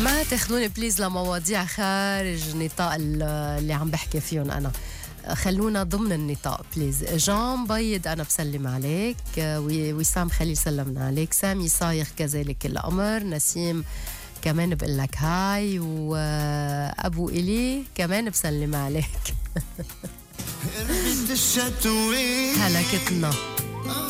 ما تاخذوني بليز لمواضيع خارج نطاق اللي عم بحكي فيهم أنا. خلونا ضمن النطاق بليز. جان بيض أنا بسلم عليك، وسام خليل سلمنا عليك، سامي صايغ كذلك الأمر، نسيم كمان بقول لك هاي، وأبو إلي كمان بسلم عليك. هلكتنا